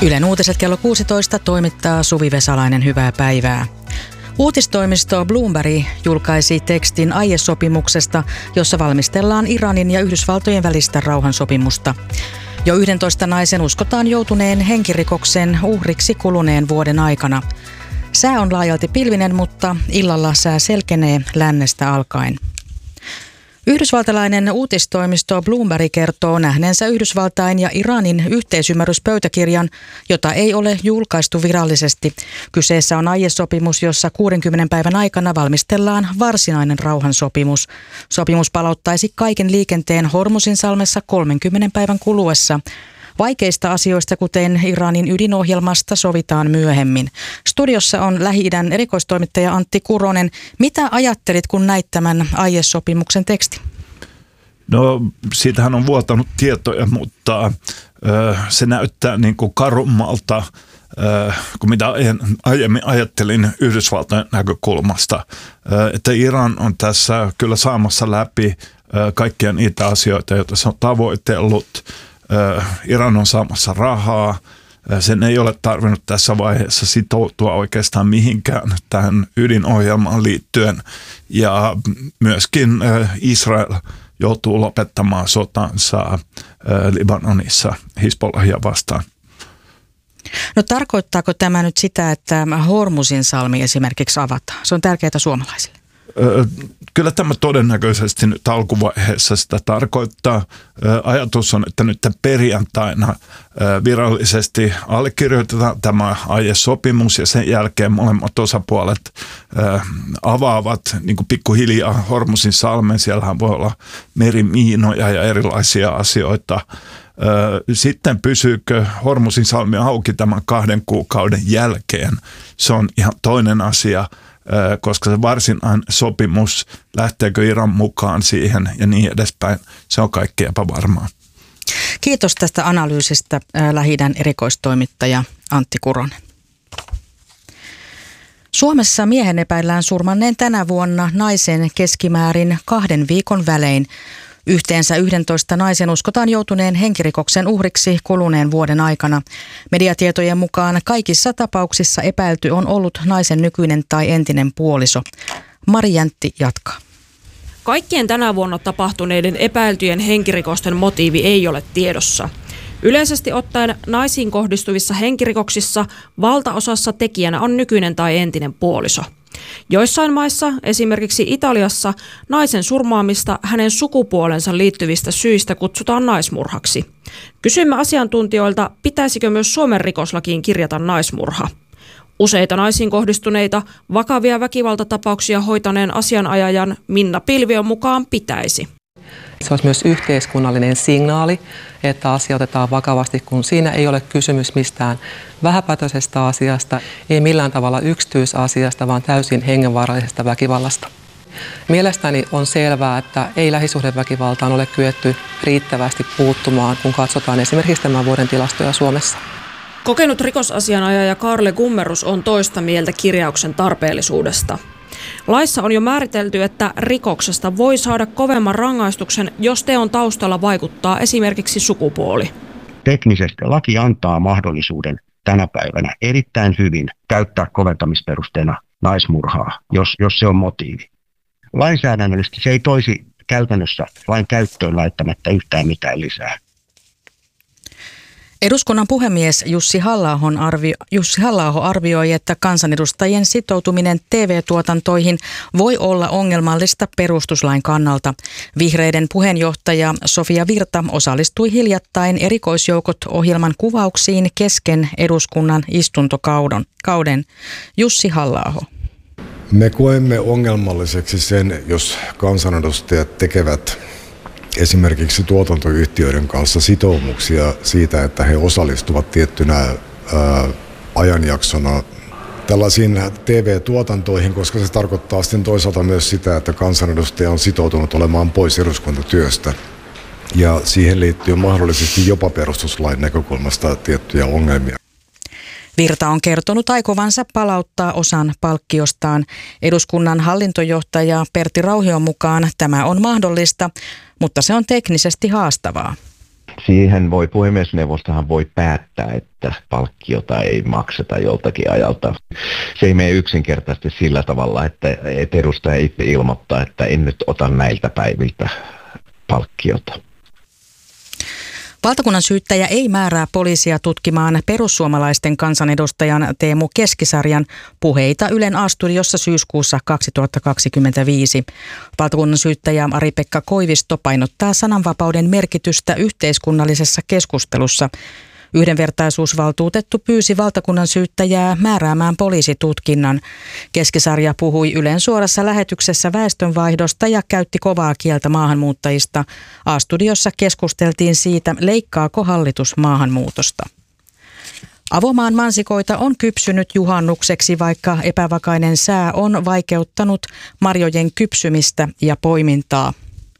Ylen uutiset kello 16 toimittaa Suvi Vesalainen, hyvää päivää. Uutistoimisto Bloomberg julkaisi tekstin aiesopimuksesta, jossa valmistellaan Iranin ja Yhdysvaltojen välistä rauhansopimusta. Jo 11 naisen uskotaan joutuneen henkirikoksen uhriksi kuluneen vuoden aikana. Sää on laajalti pilvinen, mutta illalla sää selkenee lännestä alkaen. Yhdysvaltalainen uutistoimisto Bloomberg kertoo nähneensä Yhdysvaltain ja Iranin yhteisymmärryspöytäkirjan, jota ei ole julkaistu virallisesti. Kyseessä on aiesopimus, jossa 60 päivän aikana valmistellaan varsinainen rauhansopimus. Sopimus palauttaisi kaiken liikenteen Hormuzinsalmessa 30 päivän kuluessa. Vaikeista asioista, kuten Iranin ydinohjelmasta, sovitaan myöhemmin. Studiossa on Lähi-idän erikoistoimittaja Antti Kuronen. Mitä ajattelit, kun näit tämän aiesopimuksen tekstin? No, siitähän on vuotanut tietoja, mutta se näyttää niin kuin karummalta, kuin mitä aiemmin ajattelin Yhdysvaltojen näkökulmasta. Että Iran on tässä kyllä saamassa läpi kaikkia niitä asioita, joita se on tavoitellut. Iran on saamassa rahaa. Sen ei ole tarvinnut tässä vaiheessa sitoutua oikeastaan mihinkään tähän ydinohjelmaan liittyen. Ja myöskin Israel joutuu lopettamaan sotansa Libanonissa Hizbollahia vastaan. No tarkoittaako tämä nyt sitä, että Hormuzinsalmi esimerkiksi avataan? Se on tärkeää suomalaisille. Kyllä tämä todennäköisesti nyt alkuvaiheessa sitä tarkoittaa. Ajatus on, että nyt perjantaina virallisesti allekirjoitetaan tämä aiesopimus ja sen jälkeen molemmat osapuolet avaavat niin kuin pikkuhiljaa Hormuzinsalmen. Siellähän voi olla merimiinoja ja erilaisia asioita. Sitten pysyykö Hormuzinsalmi auki tämän 2 kuukauden jälkeen? Se on ihan toinen asia, koska se varsinainen sopimus, lähteekö Iran mukaan siihen ja niin edespäin, se on kaikki epävarmaa. Kiitos tästä analyysistä Lähi-idän erikoistoimittaja Antti Kuronen. Suomessa miehen epäillään surmanneen tänä vuonna naisen keskimäärin 2 viikon välein. Yhteensä 11 naisen uskotaan joutuneen henkirikoksen uhriksi kuluneen vuoden aikana. Mediatietojen mukaan kaikissa tapauksissa epäilty on ollut naisen nykyinen tai entinen puoliso. Mari Jäntti jatkaa. Kaikkien tänä vuonna tapahtuneiden epäiltyjen henkirikosten motiivi ei ole tiedossa. Yleisesti ottaen naisiin kohdistuvissa henkirikoksissa valtaosassa tekijänä on nykyinen tai entinen puoliso. Joissain maissa, esimerkiksi Italiassa, naisen surmaamista hänen sukupuolensa liittyvistä syistä kutsutaan naismurhaksi. Kysymme asiantuntijoilta, pitäisikö myös Suomen rikoslakiin kirjata naismurha. Useita naisiin kohdistuneita vakavia väkivaltatapauksia hoitaneen asianajajan Minna Pilviön mukaan pitäisi. Se olisi myös yhteiskunnallinen signaali, että asia otetaan vakavasti, kun siinä ei ole kysymys mistään vähäpätöisestä asiasta, ei millään tavalla yksityisasiasta, vaan täysin hengenvaarallisesta väkivallasta. Mielestäni on selvää, että ei lähisuhdeväkivaltaan ole kyetty riittävästi puuttumaan, kun katsotaan esimerkiksi tämän vuoden tilastoja Suomessa. Kokenut rikosasianajaja Karle Gummerus on toista mieltä kirjauksen tarpeellisuudesta. Laissa on jo määritelty, että rikoksesta voi saada kovemman rangaistuksen, jos teon taustalla vaikuttaa esimerkiksi sukupuoli. Teknisesti laki antaa mahdollisuuden tänä päivänä erittäin hyvin käyttää koventamisperusteena naismurhaa, jos se on motiivi. Lainsäädännöllisesti se ei toisi käytännössä lain käyttöön laittamatta yhtään mitään lisää. Eduskunnan puhemies Jussi Halla-aho arvioi, että kansanedustajien sitoutuminen TV-tuotantoihin voi olla ongelmallista perustuslain kannalta. Vihreiden puheenjohtaja Sofia Virta osallistui hiljattain erikoisjoukot-ohjelman kuvauksiin kesken eduskunnan istuntokauden. Jussi Halla-aho. Me koemme ongelmalliseksi sen, jos kansanedustajat tekevät esimerkiksi tuotantoyhtiöiden kanssa sitoumuksia siitä, että he osallistuvat tiettynä ajanjaksona tällaisiin TV-tuotantoihin, koska se tarkoittaa sitten toisaalta myös sitä, että kansanedustaja on sitoutunut olemaan pois eduskuntatyöstä. Ja siihen liittyy mahdollisesti jopa perustuslain näkökulmasta tiettyjä ongelmia. Virta on kertonut aikovansa palauttaa osan palkkiostaan. Eduskunnan hallintojohtaja Pertti Rauhion mukaan tämä on mahdollista, mutta se on teknisesti haastavaa. Siihen voi puhemiesneuvostohan voi päättää, että palkkiota ei makseta joltakin ajalta. Se ei mene yksinkertaisesti sillä tavalla, että edustaja itse ilmoittaa, että en nyt ota näiltä päiviltä palkkiota. Valtakunnan syyttäjä ei määrää poliisia tutkimaan perussuomalaisten kansanedustajan Teemu Keskisarjan puheita Ylen A-studiossa syyskuussa 2025. Valtakunnan syyttäjä Ari-Pekka Koivisto painottaa sananvapauden merkitystä yhteiskunnallisessa keskustelussa. Yhdenvertaisuusvaltuutettu pyysi valtakunnan syyttäjää määräämään poliisitutkinnan. Keskisarja puhui Ylen suorassa lähetyksessä väestönvaihdosta ja käytti kovaa kieltä maahanmuuttajista. A-studiossa keskusteltiin siitä, leikkaako hallitus maahanmuutosta. Avomaan mansikoita on kypsynyt juhannukseksi, vaikka epävakainen sää on vaikeuttanut marjojen kypsymistä ja poimintaa.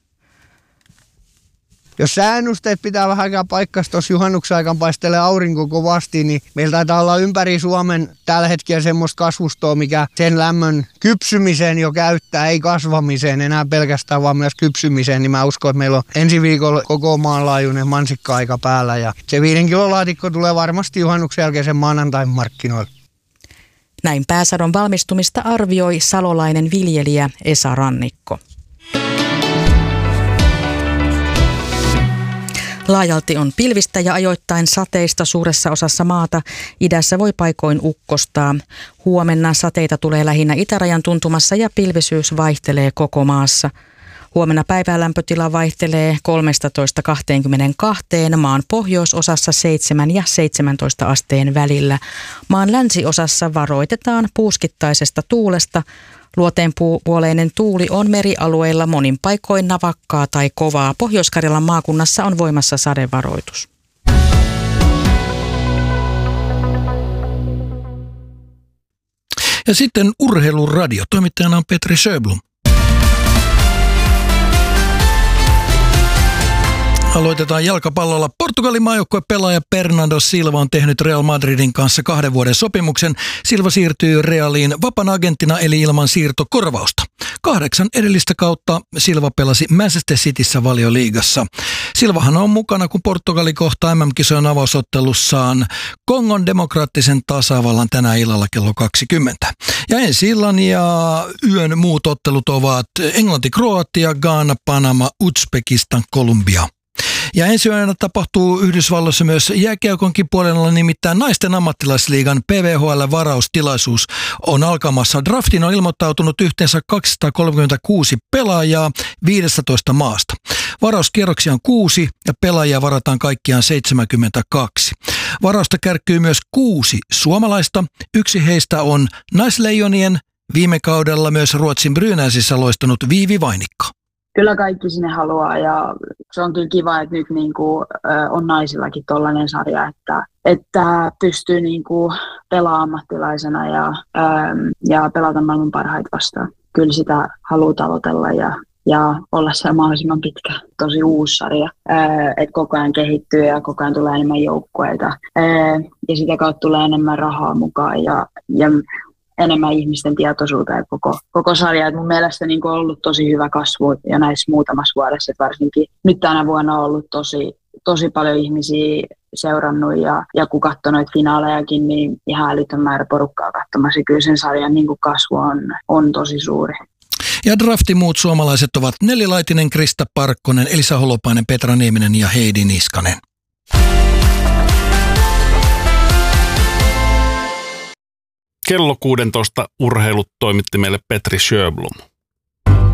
Jos sääennusteet pitää vähän aikaa paikkansa, tuossa juhannuksen aikaan paistelee aurinko kovasti, niin meillä taitaa olla ympäri Suomen tällä hetkellä semmoista kasvustoa, mikä sen lämmön kypsymiseen jo käyttää, ei kasvamiseen enää pelkästään, vaan myös kypsymiseen. Niin mä uskon, että meillä on ensi viikolla koko maanlaajuinen mansikka-aika päällä ja se 5 kilon laatikko tulee varmasti juhannuksen jälkeisen maanantain markkinoille. Näin pääsadon valmistumista arvioi salolainen viljelijä Esa Rannikko. Laajalti on pilvistä ja ajoittain sateista suuressa osassa maata. Idässä voi paikoin ukkostaa. Huomenna sateita tulee lähinnä itärajan tuntumassa ja pilvisyys vaihtelee koko maassa. Huomenna päivän lämpötila vaihtelee 13–22, maan pohjoisosassa 7 ja 17 asteen välillä. Maan länsiosassa varoitetaan puuskittaisesta tuulesta. Luoteenpuoleinen tuuli on merialueilla monin paikoin navakkaa tai kovaa. Pohjois-Karjalan maakunnassa on voimassa sadevaroitus. Ja sitten Urheiluradio. Toimittajana on Petri Sjöblom. Aloitetaan jalkapallolla. Portugalin maajoukkuepelaaja Bernardo Silva on tehnyt Real Madridin kanssa 2 vuoden sopimuksen. Silva siirtyy Realiin vapaana agenttina eli ilman siirtokorvausta. 8 edellistä kautta Silva pelasi Manchester Cityssä Valioliigassa. Silvahan on mukana, kun Portugali kohtaa MM-kisojen avausottelussaan Kongon demokraattisen tasavallan tänä illalla kello 20. Ja ensi illan ja yön muut ottelut ovat Englanti, Kroatia, Ghana, Panama, Uzbekistan, Kolumbia. Ja ensi yönä tapahtuu Yhdysvalloissa myös jääkiekonkin puolella, nimittäin naisten ammattilaisliigan PVHL-varaustilaisuus on alkamassa. Draftiin on ilmoittautunut yhteensä 236 pelaajaa 15 maasta. Varauskierroksia on 6 ja pelaajia varataan kaikkiaan 72. Varausta kärkkyy myös 6 suomalaista. Yksi heistä on naisleijonien viime kaudella myös Ruotsin Brynäsissä loistanut Viivi Vainikka. Kyllä kaikki sinne haluaa ja se on kyllä kiva, että nyt on naisillakin tollainen sarja, että pystyy pelaamaan ammattilaisena ja pelata maailman parhaita vastaan. Kyllä sitä haluaa tavoitella ja olla se mahdollisimman pitkä, tosi uusi sarja, että koko ajan kehittyy ja koko ajan tulee enemmän joukkueita ja sitä kautta tulee enemmän rahaa mukaan ja enemmän ihmisten tietoisuuteen koko sarja. Et mun mielestä on ollut tosi hyvä kasvu ja näissä muutamassa vuodessa, että varsinkin nyt tänä vuonna on ollut tosi paljon ihmisiä seurannut ja kun katsoi noita finaalejakin, niin ihan älytön määrä porukkaa katsomassa. Kyllä sen sarjan kasvu on tosi suuri. Ja draftin muut suomalaiset ovat Nelli Laitinen, Krista Parkkonen, Elisa Holopainen, Petra Nieminen ja Heidi Niskanen. Kello 16 urheilut toimitti meille Petri Sjöblom.